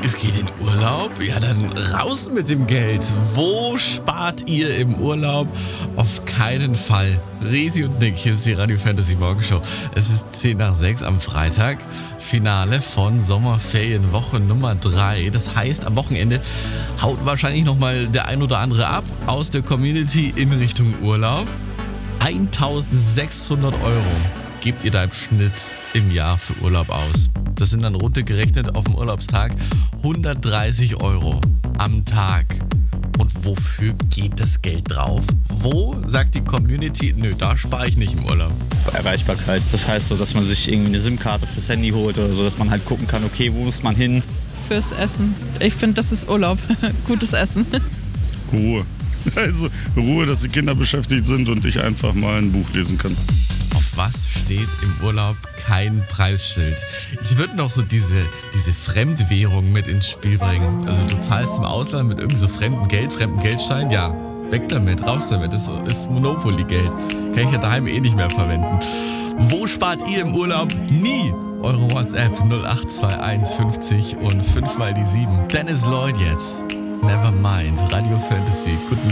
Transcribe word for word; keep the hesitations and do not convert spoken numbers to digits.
Es geht in Urlaub? Ja, dann raus mit dem Geld. Wo spart ihr im Urlaub? Auf keinen Fall. Resi und Nick, hier ist die Radio Fantasy Morgenshow. Es ist zehn nach sechs am Freitag. Finale von Sommerferienwoche Nummer drei. Das heißt, am Wochenende haut wahrscheinlich nochmal der ein oder andere ab aus der Community in Richtung Urlaub. eintausendsechshundert Euro gebt ihr da im Schnitt im Jahr für Urlaub aus. Das sind dann runtergerechnet auf dem Urlaubstag hundertdreißig Euro am Tag. Und wofür geht das Geld drauf? Wo sagt die Community, nö, da spare ich nicht im Urlaub? Erreichbarkeit. Das heißt so, dass man sich irgendwie eine SIM-Karte fürs Handy holt oder so, dass man halt gucken kann, okay, wo muss man hin? Fürs Essen. Ich finde, das ist Urlaub. Gutes Essen. Ruhe. Also Ruhe, dass die Kinder beschäftigt sind und ich einfach mal ein Buch lesen kann. Auf was steht im Urlaub kein Preisschild? Ich würde noch so diese, diese Fremdwährung mit ins Spiel bringen. Also du zahlst im Ausland mit irgend so fremdem Geld, fremden Geldschein, ja, weg damit, raus damit, das ist Monopoly-Geld. Kann ich ja daheim eh nicht mehr verwenden. Wo spart ihr im Urlaub nie? Eure WhatsApp null acht zwei eins fünfzig und fünf mal die sieben. Dennis Lloyd jetzt. Nevermind. Radio Fantasy. Guten